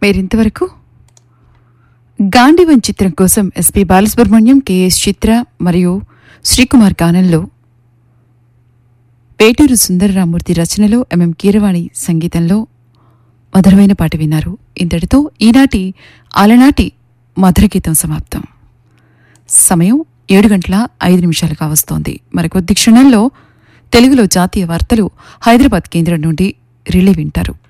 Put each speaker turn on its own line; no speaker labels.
మీరింతవరకు గాంధీవన్ చిత్రం కోసం ఎస్పి బాలసుబ్రహ్మణ్యం, కెఎస్ చిత్ర మరియు శ్రీకుమార్ గానంలో, పేటూరు సుందరరామూర్తి రచనలో ఎంఎం కీరవాణి సంగీతంలో మధురమైన పాట విన్నారు. ఇంతటితో ఈనాటి అలనాటి మధురగీతం సమాప్తం. సమయం 7:05 కావస్తోంది. మరికొద్ది క్షణాల్లో తెలుగులో జాతీయ వార్తలు హైదరాబాద్ కేంద్రం నుండి రిలే వింటారు.